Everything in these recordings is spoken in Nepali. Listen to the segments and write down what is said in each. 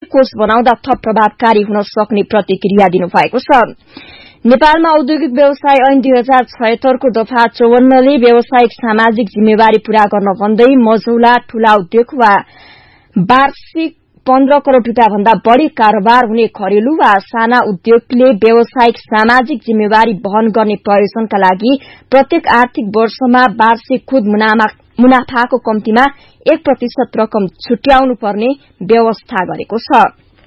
कोष बनाउँदा थप प्रभावकारी हुन सक्ने प्रतिक्रिया दिनुभएको छ। नेपालमा औद्योगिक व्यवसाय ऐन 2076 को दफा 54 ले व्यावसायिक सामाजिक जिम्मेवारी पूरा गर्न भन्दै मझौला ठूला उद्योग वा वार्षिक 15 करोड़ रूपियाँ भन्दा बढ़ी कारोबार हुने घरेलु वा साना उद्योगले व्यावसायिक सामाजिक जिम्मेवारी वहन गर्ने प्रयोजनका लागि प्रत्येक आर्थिक वर्षमा वार्षिक खुद मुनाफाको कम्तीमा 1% रकम छुट्याउनु पर्ने व्यवस्था गरेको छ।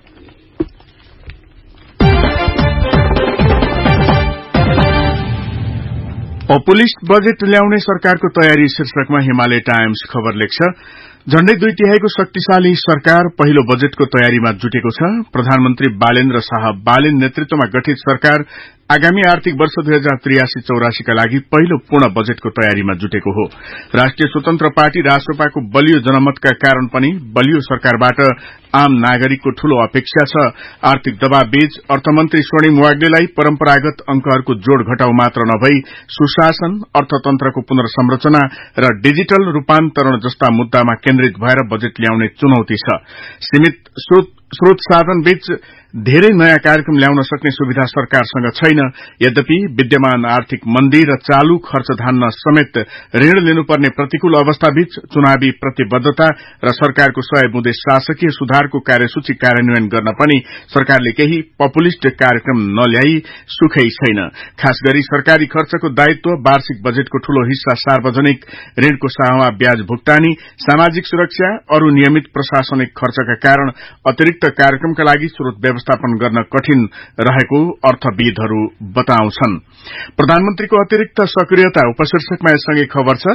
पपुलिस्ट बजेट ल्याउने सरकारको तयारी शीर्षकमा हिमालय टाइम्स खबर लेख्छ। झण्डै 2 तिहाईको शक्तिशाली सरकार पहिलो बजेटको तयारीमा जुटेको छ। प्रधानमन्त्री बालेन्द्र शाह बालेन नेतृत्वमा गठित सरकार आगामी आर्थिक वर्ष 2083-84 का लागि पहिलो पूर्ण बजेटको तयारीमा जुटेको हो। राष्ट्रिय स्वतन्त्र पार्टी रासोपाको बलियो जनमतका कारण पनि बलियो सरकारबाट आम नागरिकको ठूलो अपेक्षा छ। आर्थिक दबावबीच अर्थमन्त्री स्वर्णिम वाग्लेलाई परम्परागत अंकहरूको जोड़ घटाउ मात्र नभई सुशासन, अर्थतन्त्रको पुनर्संरचना र डिजिटल रूपान्तरण जस्ता मुद्दामा केन्द्रित भएर बजेट ल्याउने चुनौती छ। सीमित स्रोत साधन बीच धेरै नयाँ कार्यक्रम ल्याउन सक्ने सुविधा सरकारसँग छैन। यद्यपि विद्यमान आर्थिक मन्दी र चालू खर्च धान्न समेत ऋण लिनुपर्ने प्रतिकूल अवस्थाबीच चुनावी प्रतिबद्धता र सरकारको 100 बुँदे शासकीय सुधारको कार्यसूची कार्यान्वयन गर्न पनि सरकारले केही पपुलिस्ट कार्यक्रम नल्याई सुखै छैन। खास गरी सरकारी खर्चको दायित्व, वार्षिक बजेटको ठूलो हिस्सा सार्वजनिक ऋणको साहमा ब्याज भुक्तानी, सामाजिक सुरक्षा, अरू नियमित प्रशासनिक खर्चका कारण अतिरिक्त कार्यक्रमका लागि स्रोत व्यवस्थापन गर्न कठिन रहेको अर्थविदहरू बताउँछन्। प्रधानमन्त्रीको अतिरिक्त सक्रियता उपशीर्षकमा यससँगै खबर छ।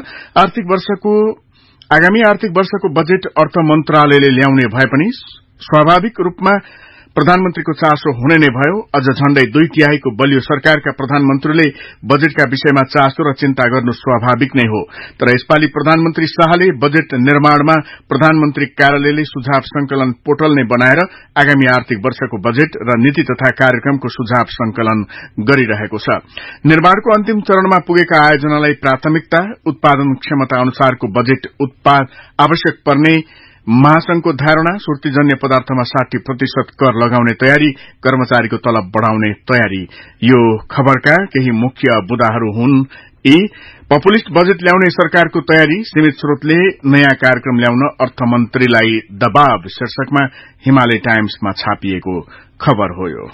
आगामी आर्थिक वर्षको बजेट अर्थ मन्त्रालयले ल्याउने भए पनि स्वाभाविक रूपमा प्रधानमन्त्रीको चासो हुने नै भयो। अझ झण्डै 2 तिहाईको बलियो सरकारका प्रधानमन्त्रीले बजेटका विषयमा चासो र चिन्ता गर्नु स्वाभाविक नै हो। तर यसपालि प्रधानमन्त्री शाहले बजेट निर्माणमा प्रधानमन्त्री कार्यालयले सुझाव संकलन पोर्टल नै बनाएर आगामी आर्थिक वर्षको बजेट र नीति तथा कार्यक्रमको सुझाव संकलन गरिरहेको छ। निर्माणको अन्तिम चरणमा पुगेका आयोजनालाई प्राथमिकता, उत्पादन क्षमता अनुसारको बजेट आवश्यक पर्ने महासंघको धारणा, सुर्तीजन्य पदार्थमा 60% कर लगाउने तयारी, कर्मचारीको तलब बढ़ाउने तयारी। यो खबरका केही मुख्य बुँदाहरू हुन्। पपुलिस्ट बजेट ल्याउने सरकारको तयारी, सीमित स्रोतले नयाँ कार्यक्रम ल्याउन अर्थमन्त्रीलाई दबाव शीर्षकमा हिमालय टाइम्समा छापिएको खबर हो। यो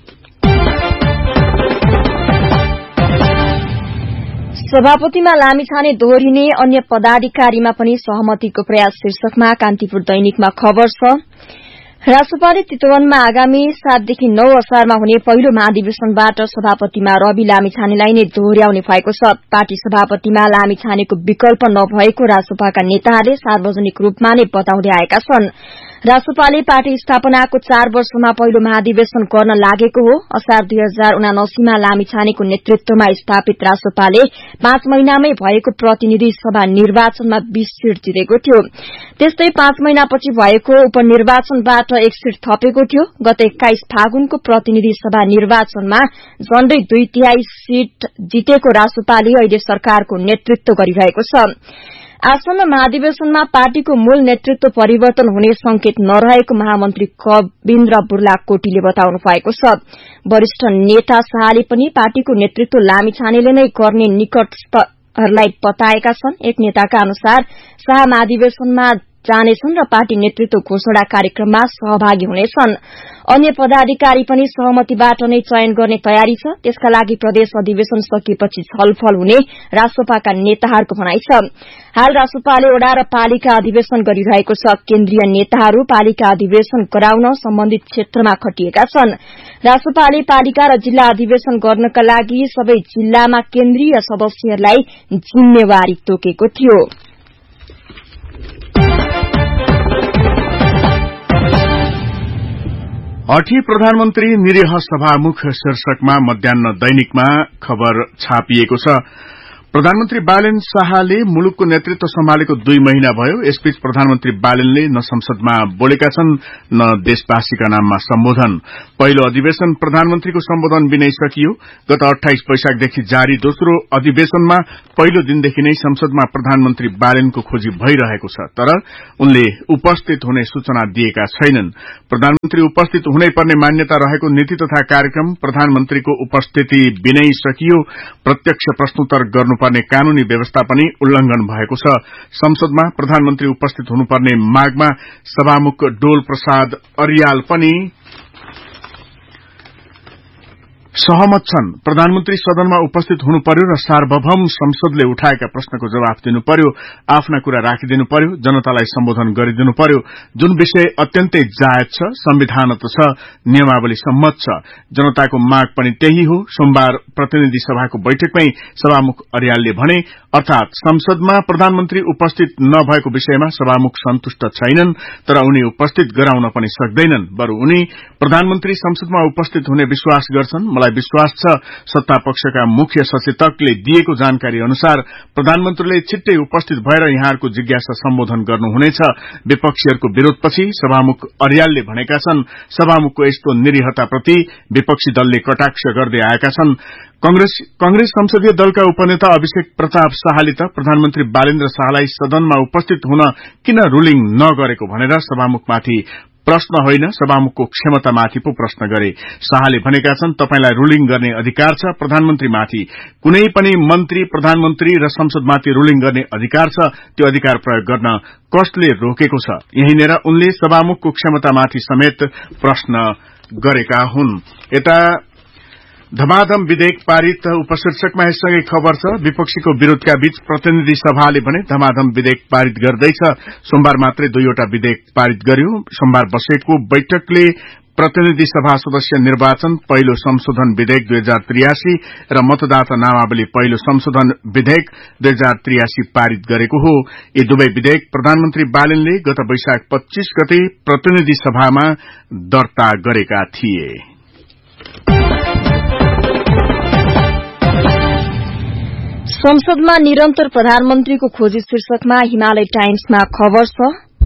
सभापतिमा लामिछाने दोहोरिने अन्य पदाधिकारीमा पनि सहमतिको प्रयास शीर्षकमा कान्तिपुर दैनिकमा खबर छ। राष्ट्रपतिले चितवनमा आगामी 7 देखि 9 असारमा हुने पहिलो महाधिवेशनबाट सभापतिमा रवि लामिछानेलाई नै दोहोर्याउने भएको छ। पार्टी सभापतिमा लामिछानेको विकल्प नभएको रासोपाका नेताहरूले सार्वजनिक रूपमा नै बताउँदै आएका छन्। रासोपाले पार्टी स्थापनाको 4 वर्षमा पहिलो महाधिवेशन गर्न लागेको हो। असार 2079 मा लामिछानेको नेतृत्वमा स्थापित रासोपाले 5 महिनामै भएको प्रतिनिधि सभा निर्वाचनमा 20 सीट जितेको थियो। त्यस्तै 5 महिनापछि भएको उपनिर्वाचनबाट 1 सीट थपेको थियो। गत 21 फागुनको प्रतिनिधि सभा निर्वाचनमा झण्डै 2 तिहाई सीट जितेको रासोपाले अहिले सरकारको नेतृत्व गरिरहेको छ। आसन्न महाधिवेशनमा पार्टीको मूल नेतृत्व परिवर्तन हुने संकेत नरहेको महामन्त्री कविन्द्र बुर्लाकोटीले बताउनु भएको छ। वरिष्ठ नेता शाहले पनि पार्टीको नेतृत्व लामिछानेले नै गर्ने निकटस्थहरूलाई बताएका छन्। एक नेताका अनुसार शाह महाधिवेशनमा जानेछन् र पार्टी नेतृत्व घोषणा कार्यक्रममा सहभागी हुनेछन्। अन्य पदाधिकारी पनि सहमतिबाट नै चयन गर्ने तयारी छ। त्यसका लागि प्रदेश अधिवेशन सकिएपछि छलफल हुने रासोपाका नेताहरूको भनाइ छ। हाल रासोपाले वडा र पालिका अधिवेशन गरिरहेको छ। केन्द्रीय नेताहरू पालिका अधिवेशन गराउन सम्बन्धित क्षेत्रमा खटिएका छन्। रासोपाले पालिका र जिल्ला अधिवेशन गर्नका लागि सबै जिल्लामा केन्द्रीय सदस्यहरूलाई जिम्मेवारी तोकेको थियो। हठी प्रधानमन्त्री निरीह सभामुख शीर्षकमा मध्याह्न दैनिकमा खबर छापिएको छ। प्रधानमन्त्री बालेन शाहले मुलुकको नेतृत्व सम्हालेको 2 महिना भयो। यसबीच प्रधानमन्त्री बालेनले न संसदमा बोलेका छन् न देशवासीका नाममा सम्बोधन। पहिलो अधिवेशन प्रधानमन्त्रीको सम्बोधन बिनै सकियो। गत 28 वैशाखदेखि जारी दोस्रो अधिवेशनमा पहिलो दिनदेखि नै संसदमा प्रधानमन्त्री बालेनको खोजी भइरहेको छ, तर उनले उपस्थित हुने सूचना दिएका छैनन्। प्रधानमन्त्री उपस्थित हुनै पर्ने मान्यता रहेको नीति तथा कार्यक्रम प्रधानमन्त्रीको उपस्थिति बिनै सकियो। प्रत्यक्ष प्रश्नोत्तर गर्नुपर्ने कानूनी व्यवस्था पनि उल्लंघन भएको छ। संसदमा प्रधानमन्त्री उपस्थित हुनुपर्ने मागमा सभामुख डोल प्रसाद अर्याल पनि सहमत छन्। प्रधानमन्त्री सदनमा उपस्थित हुनु पर्यो र सार्वभौम संसदले उठाएका प्रश्नको जवाफ दिनु पर्यो, आफ्ना कुरा राखिदिनु पर्यो, जनतालाई सम्बोधन गरिदिनु पर्यो। जुन विषय अत्यन्तै जायज छ, संविधानत छ, नियमावली सम्मत छ। जनताको माग पनि त्यही हो। सोमबार प्रतिनिधि सभाको बैठकमै सभामुख अर्यालले भने, अर्थात संसदमा प्रधानमन्त्री उपस्थित नभएको विषयमा सभामुख सन्तुष्ट छैनन्, तर उनी उपस्थित गराउन पनि सक्दैनन्। बरु उनी प्रधानमन्त्री संसदमा उपस्थित हुने विश्वास गर्छन्। मलाई विश्वास छ सत्ता पक्षका मुख्य सचेतकले दिएको जानकारी अनुसार प्रधानमन्त्रीले छिट्टै उपस्थित भएर यहाँहरूको जिज्ञासा सम्बोधन गर्नुहुनेछ। विपक्षीहरूको विरोधपछि सभामुख अर्यालले भनेका छन्, सभामुखको यस्तो निरीहताप्रति विपक्षी दलले कटाक्ष गर्दै आएका छन्। कंग्रेस संसदीय दलका उपनेता अभिषेक प्रताप शाहले त प्रधानमन्त्री बालेन्द्र शाहलाई सदनमा उपस्थित हुन किन रूलिङ नगरेको भनेर सभामुखमाथि प्रश्न होइन, सभामुखको क्षमतामाथि पो प्रश्न गरे। शाहले भनेका छन्, तपाईलाई रूलिङ गर्ने अधिकार छ प्रधानमन्त्रीमाथि। कुनै पनि मन्त्री, प्रधानमन्त्री र संसदमाथि रूलिङ गर्ने अधिकार छ। त्यो अधिकार प्रयोग गर्न कसले रोकेको छ? यहीँनेर उनले सभामुखको क्षमतामाथि समेत प्रश्न गरेका हुन्। यता धमाधम विधेयक पारित उपशीर्षकमा यससँगै खबर छ। विपक्षीको विरोधका बीच प्रतिनिधि सभाले भने धमाधम विधेयक पारित गर्दैछ। सोमबार मात्रै 2वटा विधेयक पारित गर्यो। सोमबार बसेको बैठकले प्रतिनिधि सभा सदस्य निर्वाचन पहिलो संशोधन विधेयक 2083 र मतदाता नामावली पहिलो संशोधन विधेयक 2083 पारित गरेको हो। यी दुवै विधेयक प्रधानमन्त्री बालेनले गत वैशाख 25 गते प्रतिनिधि सभामा दर्ता गरेका थिए। संसदमा निरन्तर प्रधानमन्त्रीको खोजी शीर्षकमा हिमालय टाइम्समा खबर छ।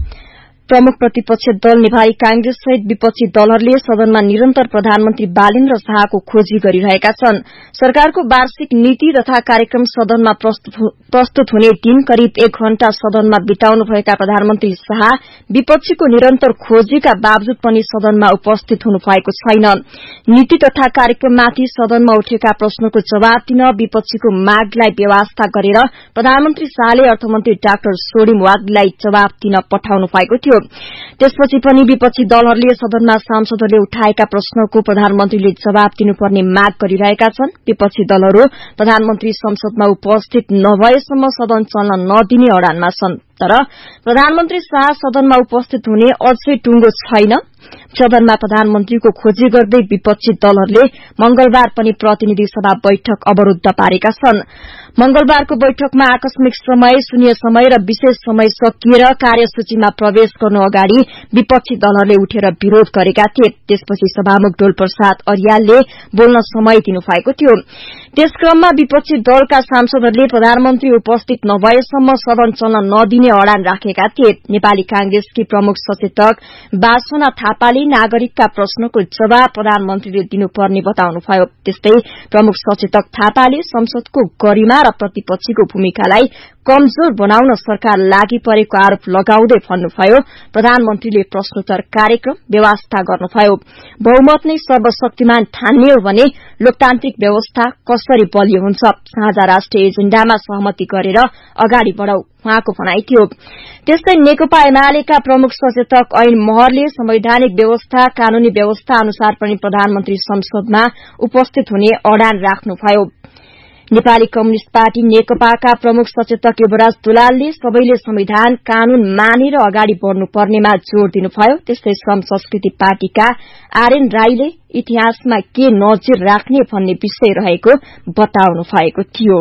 प्रमुख प्रतिपक्ष दल नेपाली कांग्रेस सहित विपक्षी दलहरूले सदनमा निरन्तर प्रधानमन्त्री बालेन्द्र शाहको खोजी गरिरहेका छन्। सरकारको वार्षिक नीति तथा कार्यक्रम सदनमा प्रस्तुत हुने दिन करिब 1 घण्टा सदनमा बिताउनुभएका प्रधानमन्त्री शाह विपक्षीको निरन्तर खोजीका बावजुद पनि सदनमा उपस्थित हुनु भएको छैन। नीति तथा कार्यक्रममाथि सदनमा उठेका प्रश्नको जवाब दिन विपक्षीको मागलाई व्यवस्था गरेर प्रधानमन्त्री शाहले अर्थमन्त्री डाक्टर सोडिम वाग्दीलाई जवाब दिन पठाउनु भएको थियो। त्यसपछि पनि विपक्षी दलहरूले सदनमा सांसदहरूले उठाएका प्रश्नको प्रधानमन्त्रीले जवाब दिनुपर्ने माग गरिरहेका छन्। विपक्षी दलहरू प्रधानमन्त्री संसदमा उपस्थित नभएसम्म सदन चल्न नदिने अडानमा छन्। तर प्रधानमन्त्री शाह सदनमा उपस्थित हुने अझै टुंगो छैन। सदनमा प्रधानमन्त्रीको खोजी गर्दै विपक्षी दलहरूले मंगलबार पनि प्रतिनिधि सभा बैठक अवरूद्ध पारेका छन्। मंगलबारको बैठकमा आकस्मिक समय, शून्य समय र विशेष समय सकिएर कार्यसूचीमा प्रवेश गर्नु अगाडि विपक्षी दलहरूले उठेर विरोध गरेका थिए। त्यसपछि सभामुख डोल प्रसाद अर्यालले बोल्न समय दिनुभएको थियो। त्यसक्रममा विपक्षी दलका सांसदहरूले प्रधानमन्त्री उपस्थित नभएसम्म सदन चल्न नदिने अडान राखेका थिए। नेपाली कांग्रेसकी प्रमुख सचेतक वासना थापाले नागरिकका प्रश्नको जवाब प्रधानमन्त्रीले दिनुपर्ने बताउनुभयो। त्यस्तै प्रमुख सचेतक थापाले संसदको गरिमा र प्रतिपक्षीको भूमिकालाई कमजोर बनाउन सरकार लागि परेको आरोप लगाउँदै भन्नुभयो, प्रधानमन्त्रीले प्रश्नोत्तर कार्यक्रम व्यवस्था गर्नुभयो। बहुमत नै सर्वशक्तिमान ठान्ने हो भने लोकतान्त्रिक व्यवस्था कसरी बलियो हुन्छ? साझा राष्ट्रिय एजेण्डामा सहमति गरेर अगाडि बढ़ाउ, उहाँको भनाइ थियो। त्यस्तै नेकपा एमालेका प्रमुख सचेतक ऐन महरले संवैधानिक व्यवस्था, कानूनी व्यवस्था अनुसार पनि प्रधानमन्त्री संसदमा उपस्थित हुने अडान राख्नुभयो। नेपाली कम्युनिष्ट पार्टी नेकपाका प्रमुख सचेतक युवराज दुलालले सबैले संविधान कानून मानेर अगाडि बढ़नुपर्नेमा जोड़ दिनुभयो। त्यस्तै श्रम संस्कृति पार्टीका आरएन राईले इतिहासमा के नजिर राख्ने भन्ने विषय रहेको बताउनु भएको थियो।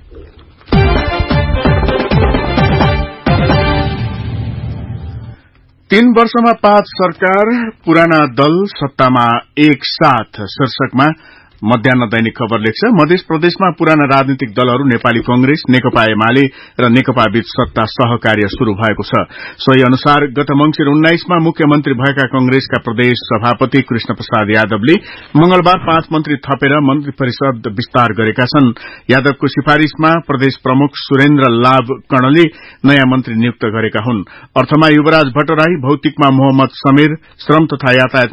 3 वर्षमा 5 सरकार, पुराना दल सत्तामा एक साथ शीर्षकमा मध्याह्न दैनिक खबर लेख्छ मध्य प्रदेशमा पुराना राजनीतिक दलहरू नेपाली कांग्रेस नेकपा एमाले र नेकपा बीच सत्ता सहकार्य शुरू भएको छ। सोही अनुसार गत मंसिर 19 मा मुख्यमन्त्री भएका कांग्रेसका प्रदेश सभापति कृष्ण प्रसाद यादवले मंगलबार 5 मन्त्री थपेर मन्त्री परिषद विस्तार गरेका छन्। यादवको सिफारिशमा प्रदेश प्रमुख सुरेन्द्र लाभ कर्णले नयाँ मन्त्री नियुक्त गरेका हुन्। अर्थमा युवराज भट्टराई, भौतिकमा मोहम्मद समीर, श्रम तथा यातायात